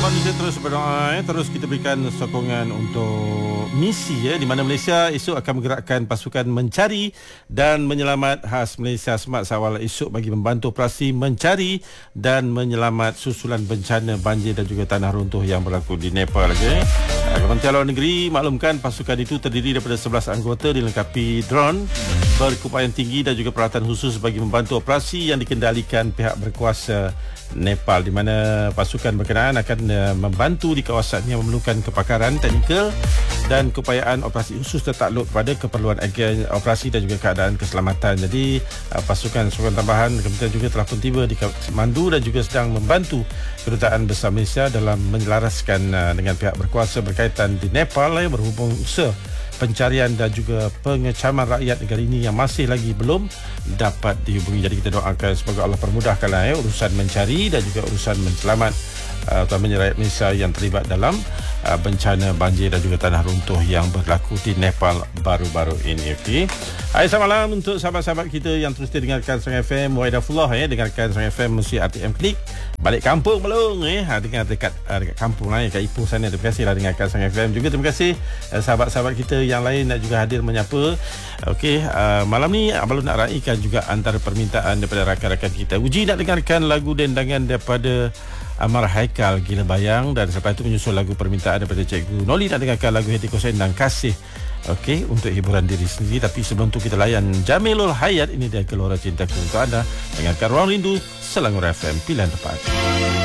Malaysia terus berdoa, terus kita berikan sokongan untuk misi di mana Malaysia esok akan menggerakkan pasukan mencari dan menyelamat khas Malaysia Smart Sawal esok bagi membantu operasi mencari dan menyelamat susulan bencana banjir dan juga tanah runtuh yang berlaku di Nepal. Kementerian Luar Negeri maklumkan pasukan itu terdiri daripada 11 anggota dilengkapi drone berkeupayaan tinggi dan juga peralatan khusus bagi membantu operasi yang dikendalikan pihak berkuasa Nepal, di mana pasukan berkenaan akan membantu di kawasan yang memerlukan kepakaran teknikal dan keupayaan operasi khusus tertakluk pada keperluan agen operasi dan juga keadaan keselamatan. Jadi pasukan tambahan kementerian juga telah pun tiba di Kathmandu dan juga sedang membantu Kedutaan Besar Malaysia dalam menyelaraskan dengan pihak berkuasa berkaitan di Nepal berhubung usaha pencarian dan juga pengecaman rakyat negara ini yang masih lagi belum dapat dihubungi. Jadi kita doakan semoga Allah permudahkanlah urusan mencari dan juga urusan menyelamat terutamanya rakyat Malaysia yang terlibat dalam bencana banjir dan juga tanah runtuh yang berlaku di Nepal baru-baru ini. Okay. Hai, selamat malam untuk sahabat-sahabat kita yang terus dengarkan Serang FM. Wahidafullah dengarkan Serang FM mesti RTM Klik. Balik kampung belum dengar dekat kampung dekat Ipoh sana. Terima kasihlah dengarkan Serang FM. Juga terima kasih sahabat-sahabat kita yang lain nak juga hadir menyapa. Okey, malam ni Abang nak raikan juga antara permintaan daripada rakan-rakan kita. Uji nak dengarkan lagu dendangan daripada Amar Haikal Gila Bayang, dan selepas itu menyusul lagu permintaan daripada Cikgu Noli nak dengarkan lagu Hati Kosen dan Kasih. Okey, untuk hiburan diri sendiri. Tapi sebelum tu kita layan Jamilul Hayat, ini dia Gelora Cintaku untuk anda. Dengarkan Ruang Rindu Selangor FM, pilihan tepat.